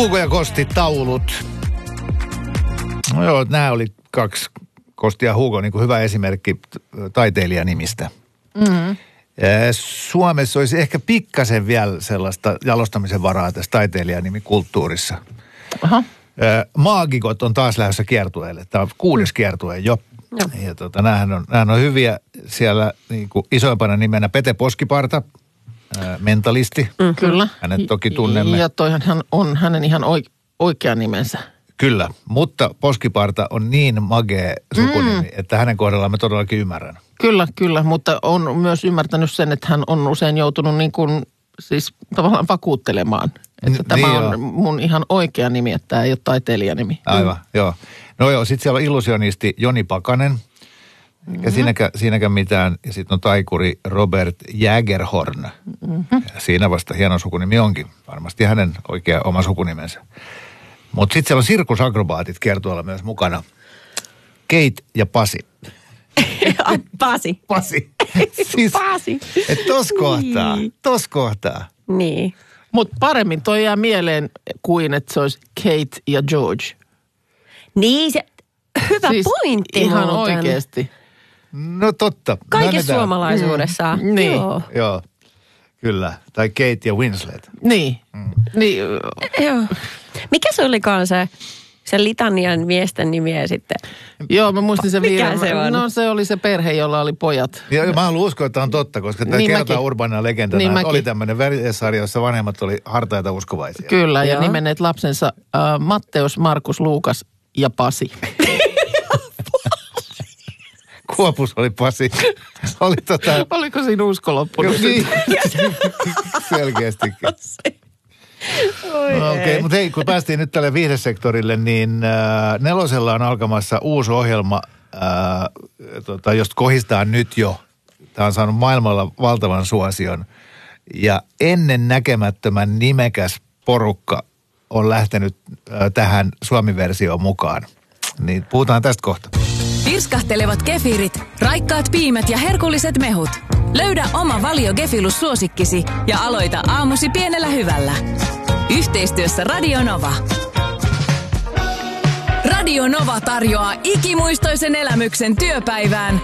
Hugo ja Kosti taulut. No joo, nämä oli kaksi, Kosti ja Hugo, niin kuin hyvä esimerkki taiteilijanimistä. Mm-hmm. Suomessa olisi ehkä pikkasen vielä sellaista jalostamisen varaa tässä taiteilijanimikulttuurissa. Aha. Maagikot on taas lähdössä kiertueelle. Tämä on 6. kiertue jo. Ja näähän on hyviä siellä niin kuin isoimpana nimenä Pete Poskiparta, mentalisti. Kyllä. Hänet toki tunnemme. Ja toihan hän on hänen ihan oikea nimensä. Kyllä, mutta Poskiparta on niin magea sukunimi, että hänen kohdallaan mä todellakin ymmärrän. Kyllä, mutta on myös ymmärtänyt sen, että hän on usein joutunut niin kuin, siis tavallaan vakuuttelemaan, että tämä on mun ihan oikea nimi, että tämä ei ole taiteilijanimi. Aivan, joo. No joo, sitten siellä on illusionisti Joni Pakanen, eikä siinäkään mitään, ja sitten on taikuri Robert Jägerhorn. Siinä vasta hieno sukunimi onkin, varmasti hänen oikea oma sukunimensä. Mutta sitten siellä on sirkusakrobaatit kiertueella myös mukana. Kate ja Pasi. Pasi. Siis, Pasi. että tos kohtaa. Niin. Mutta paremmin toi jää mieleen kuin, että se olisi Kate ja George. Niin, se hyvä siis pointti ihan muuten. Oikeasti. No totta. Kaikessa suomalaisuudessa. Niin. Joo, kyllä. Tai Kate ja Winslet. Niin. Niin. Joo. Mikä se olikaan se litanian miesten nimiä sitten? Joo, mä muistin sen Mikä se on? No se oli se perhe, jolla oli pojat. Ja mä haluan uskoa, että tämä on totta, koska tämä niin kertaa urbaanina legendana, niin että oli tämmöinen sarja, jossa vanhemmat oli hartaita uskovaisia. Kyllä, ja nimenneet lapsensa Matteus, Markus, Luukas ja Pasi. Kuopus oli Pasi. Oliko siinä usko loppunut? Niin. Selkeästikin. Okei, mutta hei, kun päästiin nyt tälle viihdesektorille, niin Nelosella on alkamassa uusi ohjelma, josta kohistaan nyt jo. Tämä on saanut maailmalla valtavan suosion. Ja ennen näkemättömän nimekäs porukka on lähtenyt tähän Suomi-versioon mukaan. Niin puhutaan tästä kohta. Pirskahtelevat kefirit, raikkaat piimät ja herkulliset mehut. Löydä oma Valio Gefilus-suosikkisi ja aloita aamusi pienellä hyvällä. Yhteistyössä Radio Nova. Radio Nova tarjoaa ikimuistoisen elämyksen työpäivään